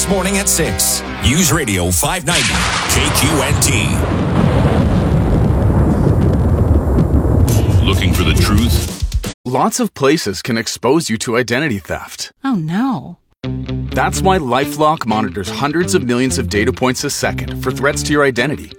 This morning at 6. News Radio 590. KQNT. Looking for the truth? Lots of places can expose you to identity theft. Oh, no. That's why LifeLock monitors hundreds of millions of data points a second for threats to your identity